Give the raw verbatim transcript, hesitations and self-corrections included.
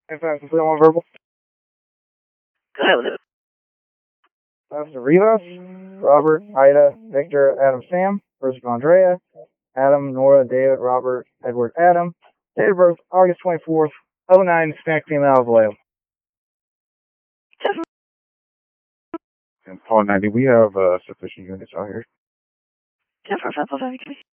If I'm complete on verbal. Go ahead with it. That's the Rivas, Robert, Ida, Victor, Adam, Sam, Versus Andrea, Adam, Nora, David, Robert, Edward, Adam. Date of birth, August twenty-fourth, oh nine, Hispanic female of Vallejo. And Paul ninety, we have uh, sufficient units out here. ten for five,